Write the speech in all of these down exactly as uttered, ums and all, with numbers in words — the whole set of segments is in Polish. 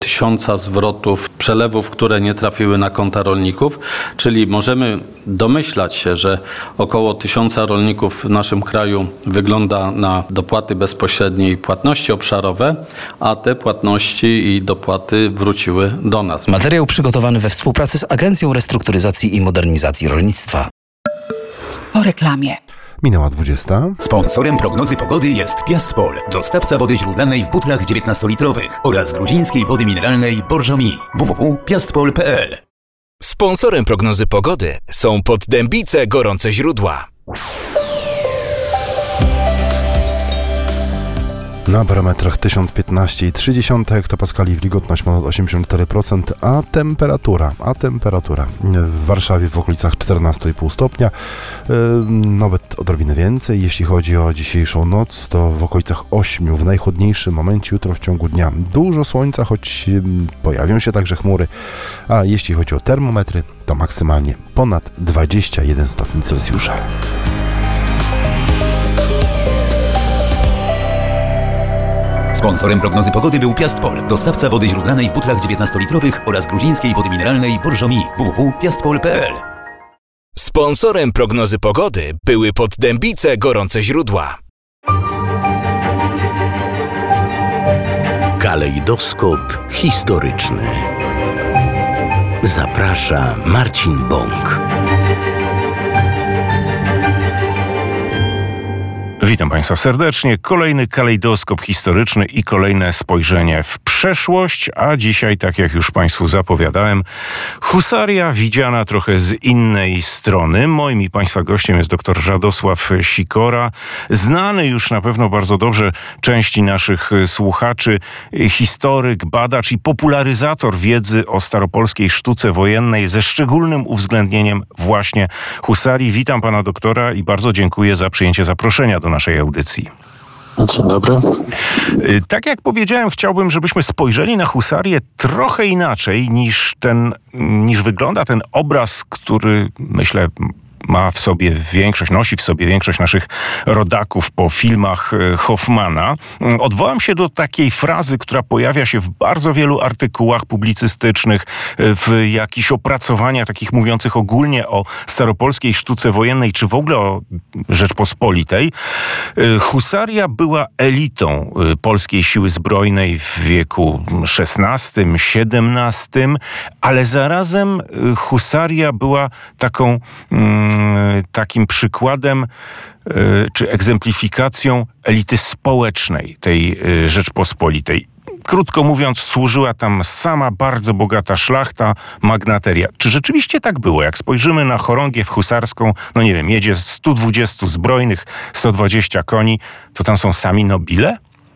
tysiąca zwrotów przelewów, które nie trafiły na konta rolników, czyli możemy domyślać się, że około tysiąca rolników w naszym kraju wygląda na dopłaty bezpośrednie i płatności obszarowe, a te płatności i dopłaty wróciły do nas. Materiał przygotowany we współpracy z Agencją Restrukturyzacji i Modernizacji Rolnictwa. Po reklamie. Minęła dwudziesta. Sponsorem prognozy pogody jest Piastpol, dostawca wody źródlanej w butlach dziewiętnastolitrowych oraz gruzińskiej wody mineralnej Borżomi. w w w kropka piastpol kropka p l. Sponsorem prognozy pogody są Poddębice Gorące Źródła. Na barometrach tysiąc piętnaście i trzy dziesiąte hektopaskali, wilgotność ponad osiemdziesiąt cztery procent, a temperatura, a temperatura w Warszawie w okolicach czternaście i pół stopnia, yy, nawet odrobinę więcej. Jeśli chodzi o dzisiejszą noc, to w okolicach ośmiu, w najchłodniejszym momencie jutro w ciągu dnia. Dużo słońca, choć yy, pojawią się także chmury, a jeśli chodzi o termometry, to maksymalnie ponad dwadzieścia jeden stopni Celsjusza. Sponsorem prognozy pogody był Piastpol, dostawca wody źródlanej w butlach dziewiętnastolitrowych oraz gruzińskiej wody mineralnej Borżomi. w w w kropka piastpol kropka p l. Sponsorem prognozy pogody były Poddębice Gorące Źródła. Kalejdoskop historyczny. Zaprasza Marcin Bąk. Witam Państwa serdecznie. Kolejny kalejdoskop historyczny i kolejne spojrzenie w przeszłość, a dzisiaj, tak jak już Państwu zapowiadałem, husaria widziana trochę z innej strony. Moim i Państwa gościem jest dr Radosław Sikora, znany już na pewno bardzo dobrze części naszych słuchaczy, historyk, badacz i popularyzator wiedzy o staropolskiej sztuce wojennej ze szczególnym uwzględnieniem właśnie husarii. Witam Pana doktora i bardzo dziękuję za przyjęcie zaproszenia do naszej audycji. Dzień dobry. Tak jak powiedziałem, chciałbym, żebyśmy spojrzeli na husarię trochę inaczej niż ten, niż wygląda ten obraz, który myślę ma w sobie większość, nosi w sobie większość naszych rodaków po filmach Hoffmana. Odwołam się do takiej frazy, która pojawia się w bardzo wielu artykułach publicystycznych, w jakichś opracowaniach takich mówiących ogólnie o staropolskiej sztuce wojennej, czy w ogóle o Rzeczpospolitej. Husaria była elitą polskiej siły zbrojnej w wieku szesnastym, siedemnastym, ale zarazem husaria była taką takim przykładem czy egzemplifikacją elity społecznej tej Rzeczpospolitej. Krótko mówiąc, służyła tam sama bardzo bogata szlachta, magnateria. Czy rzeczywiście tak było? Jak spojrzymy na chorągiew husarską, no nie wiem, jedzie stu dwudziestu zbrojnych, sto dwadzieścia koni, to tam są sami nobile?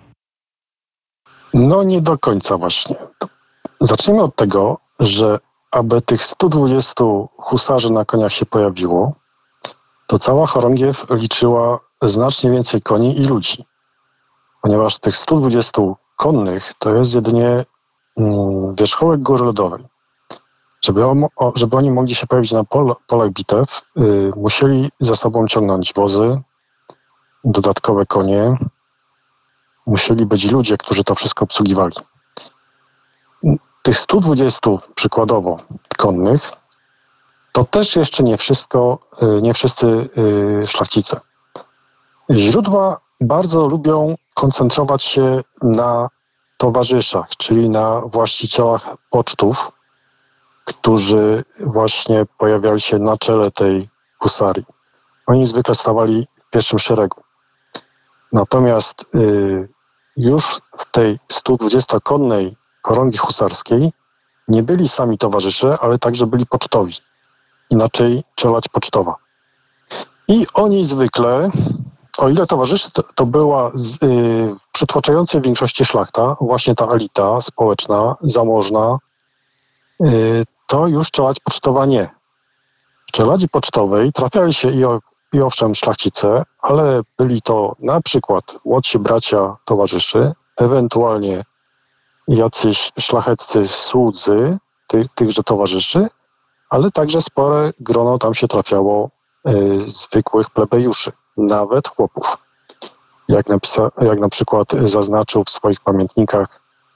No nie do końca właśnie. Zacznijmy od tego, że aby tych stu dwudziestu husarzy na koniach się pojawiło, to cała chorągiew liczyła znacznie więcej koni i ludzi. Ponieważ tych stu dwudziestu konnych to jest jedynie mm, wierzchołek góry lodowej. Żeby, on, o, żeby oni mogli się pojawić na pol, polach bitew, y, musieli za sobą ciągnąć wozy, dodatkowe konie, musieli być ludzie, którzy to wszystko obsługiwali. Tych stu dwudziestu przykładowo konnych, to też jeszcze nie wszystko, nie wszyscy szlachcice. Źródła bardzo lubią koncentrować się na towarzyszach, czyli na właścicielach pocztów, którzy właśnie pojawiali się na czele tej husarii. Oni zwykle stawali w pierwszym szeregu. Natomiast już w tej stu dwudziestokonnej chorągwi husarskiej nie byli sami towarzysze, ale także byli pocztowi. Inaczej czelać pocztowa. I oni zwykle, o ile towarzyszy to, to była z, yy, w przytłaczającej większości szlachta, właśnie ta elita społeczna, zamożna, yy, to już czelać pocztowa nie. W czeladzi pocztowej trafiali się i, o, i owszem szlachcice, ale byli to na przykład młodsi bracia towarzyszy, ewentualnie jacyś szlacheccy słudzy tych, tychże towarzyszy, ale także spore grono tam się trafiało y, zwykłych plebejuszy, nawet chłopów. Jak, napisa- jak na przykład zaznaczył w swoich pamiętnikach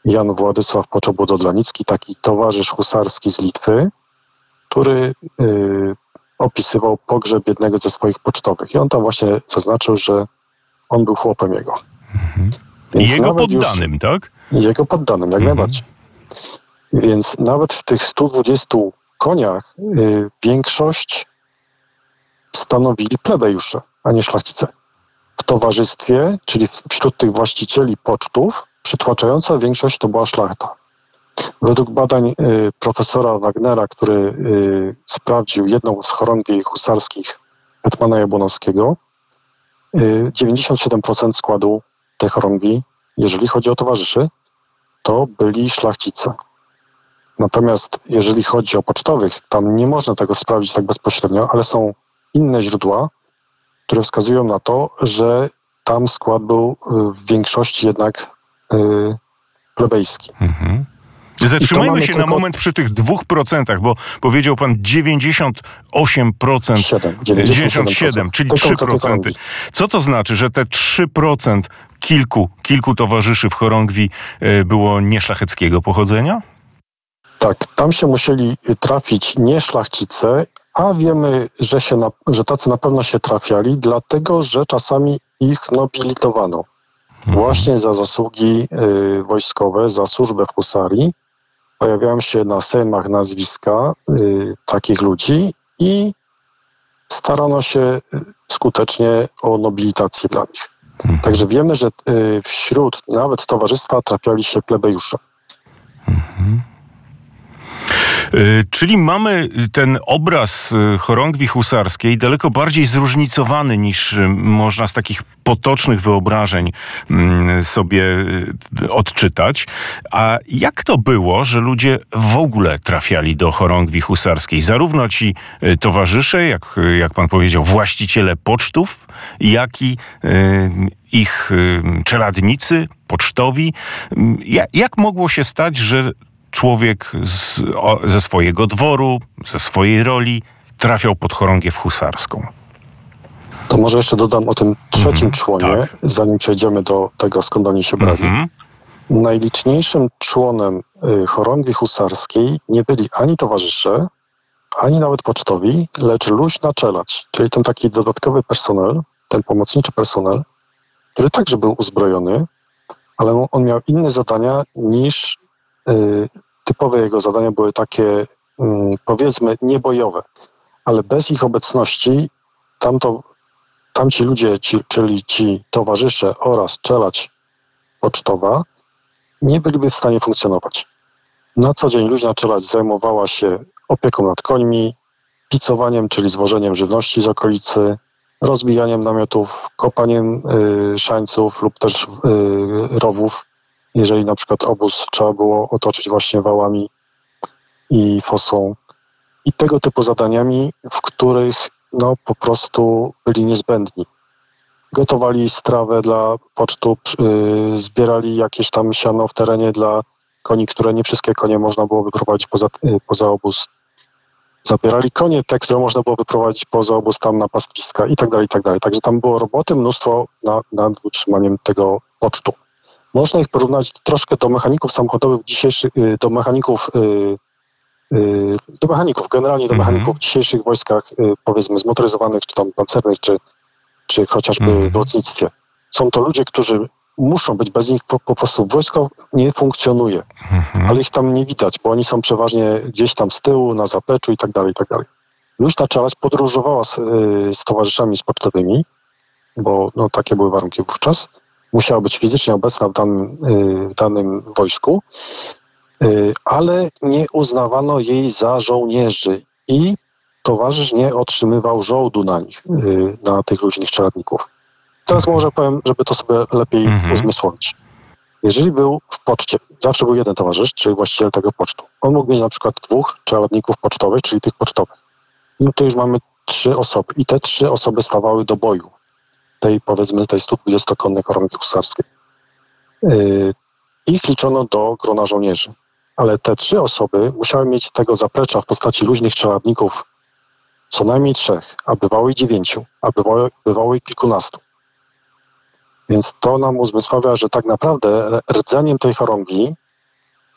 Jan Władysław Poczobut-Odlanicki, taki towarzysz husarski z Litwy, który y, opisywał pogrzeb jednego ze swoich pocztowych. I on tam właśnie zaznaczył, że on był chłopem jego. Mhm. Więc Jego nawet poddanym, już, tak? Jego poddanym, jak Mhm. najbardziej. Więc nawet w tych stu dwudziestu koniach y, większość stanowili plebejusze, a nie szlachcice. W towarzystwie, czyli wśród tych właścicieli pocztów, przytłaczająca większość to była szlachta. Według badań y, profesora Wagnera, który y, sprawdził jedną z chorągwi husarskich hetmana Jabłonowskiego, y, dziewięćdziesiąt siedem procent składu tej chorągwi, jeżeli chodzi o towarzyszy, to byli szlachcice. Natomiast jeżeli chodzi o pocztowych, tam nie można tego sprawdzić tak bezpośrednio, ale są inne źródła, które wskazują na to, że tam skład był w większości jednak y, plebejski. Mhm. Zatrzymajmy mamy się na tylko- moment przy tych dwóch procentach, bo powiedział pan dziewięćdziesiąt osiem procent, siedem, dziewięćdziesiąt siedem, czyli Tej trzy konkretnej procent. chorągwi. Co to znaczy, że te trzy procent kilku, kilku towarzyszy w chorągwi y, było nieszlacheckiego pochodzenia? Tak, tam się musieli trafić nie szlachcice, a wiemy, że, się na, że tacy na pewno się trafiali, dlatego że czasami ich nobilitowano. Właśnie za zasługi y, wojskowe, za służbę w husarii. Pojawiają się na sejmach nazwiska y, takich ludzi i starano się y, skutecznie o nobilitację dla nich. Także wiemy, że y, wśród nawet towarzystwa trafiali się plebejusze. Y, Czyli mamy ten obraz y, chorągwi husarskiej daleko bardziej zróżnicowany niż y, można z takich potocznych wyobrażeń mm, sobie y, odczytać. A jak to było, że ludzie w ogóle trafiali do chorągwi husarskiej? Zarówno ci y, towarzysze, jak, y, jak pan powiedział, właściciele pocztów, jak i y, ich y, czeladnicy, pocztowi. Y, jak, jak mogło się stać, że człowiek z, o, ze swojego dworu, ze swojej roli trafiał pod chorągiew husarską? To może jeszcze dodam o tym trzecim Mhm, członie, tak. zanim przejdziemy do tego, skąd oni się brali. Mhm. Najliczniejszym członem y, chorągwi husarskiej nie byli ani towarzysze, ani nawet pocztowi, lecz luźna czelać, czyli ten taki dodatkowy personel, ten pomocniczy personel, który także był uzbrojony, ale on miał inne zadania niż y, typowe jego zadania były takie, y, powiedzmy, niebojowe. Ale bez ich obecności tamto, tamci ludzie, ci, czyli ci towarzysze oraz czelać pocztowa, nie byliby w stanie funkcjonować. Na co dzień luźna czelać zajmowała się opieką nad końmi, picowaniem, czyli zwożeniem żywności z okolicy, rozbijaniem namiotów, kopaniem y, szańców lub też y, rowów, jeżeli na przykład obóz trzeba było otoczyć właśnie wałami i fosą. I tego typu zadaniami, w których no, po prostu byli niezbędni. Gotowali strawę dla pocztu, yy, zbierali jakieś tam siano w terenie dla koni, które nie wszystkie konie można było wyprowadzić poza, yy, poza obóz. Zabierali konie, te, które można było wyprowadzić poza obóz tam na pastwiska i tak dalej, i tak dalej. Także tam było roboty, mnóstwo na, nad utrzymaniem tego pocztu. Można ich porównać troszkę do mechaników samochodowych dzisiejszych, yy, do mechaników yy, do mechaników, generalnie do mechaników Mhm. w dzisiejszych wojskach, powiedzmy zmotoryzowanych, czy tam pancernych, czy, czy chociażby Mhm. w lotnictwie. Są to ludzie, którzy muszą być, bez nich po, po prostu wojsko nie funkcjonuje, Mhm. ale ich tam nie widać, bo oni są przeważnie gdzieś tam z tyłu, na zapleczu i tak dalej, i tak dalej. Luźna czelać podróżowała z, z towarzyszami sportowymi, bo no, takie były warunki wówczas. Musiała być fizycznie obecna w danym, w danym wojsku, ale nie uznawano jej za żołnierzy i towarzysz nie otrzymywał żołdu na nich, na tych luźnych czeladników. Teraz może powiem, żeby to sobie lepiej Mhm. uzmysłowić. Jeżeli był w poczcie, zawsze był jeden towarzysz, czyli właściciel tego pocztu. On mógł mieć na przykład dwóch czeladników pocztowych, czyli tych pocztowych. No to już mamy trzy osoby i te trzy osoby stawały do boju. Tej, powiedzmy, tej stu dwudziestokonnej chorągwi husarskiej. Yy, ich liczono do grona żołnierzy. Ale te trzy osoby musiały mieć tego zaplecza w postaci luźnych czeladników co najmniej trzech, a bywało i dziewięciu, a bywało, bywało i kilkunastu. Więc to nam uzmysławia, że tak naprawdę rdzeniem tej chorągwi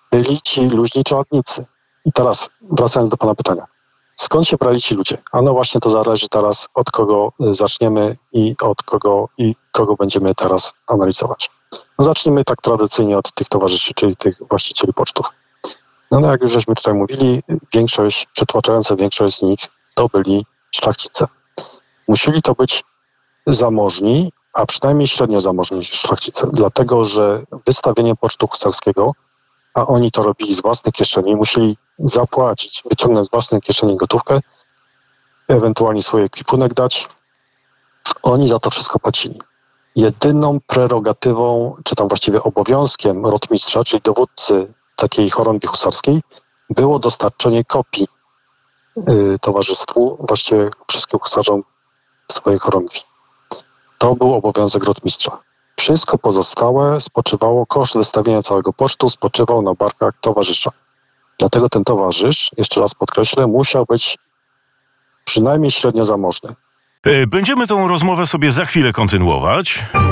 byli ci luźni czeladnicy. I teraz wracając do pana pytania. Skąd się brali ci ludzie? A no właśnie to zależy teraz, od kogo zaczniemy i od kogo i kogo będziemy teraz analizować. No zacznijmy tak tradycyjnie od tych towarzyszy, czyli tych właścicieli pocztów. No, no jak już żeśmy tutaj mówili, większość, przytłaczająca większość z nich to byli szlachcice. Musieli to być zamożni, a przynajmniej średnio zamożni szlachcice, dlatego że wystawienie pocztu husarskiego, a oni to robili z własnych kieszeni, musieli zapłacić, wyciągnąć z własnej kieszeni gotówkę, ewentualnie swój ekwipunek dać. Oni za to wszystko płacili. Jedyną prerogatywą, czy tam właściwie obowiązkiem rotmistrza, czyli dowódcy takiej chorągwi husarskiej, było dostarczenie kopii y, towarzystwu, właściwie wszystkim husarzom swojej chorągwi. To był obowiązek rotmistrza. Wszystko pozostałe spoczywało, koszt wystawienia całego pocztu spoczywał na barkach towarzysza. Dlatego ten towarzysz, jeszcze raz podkreślę, musiał być przynajmniej średnio zamożny. Będziemy tą rozmowę sobie za chwilę kontynuować.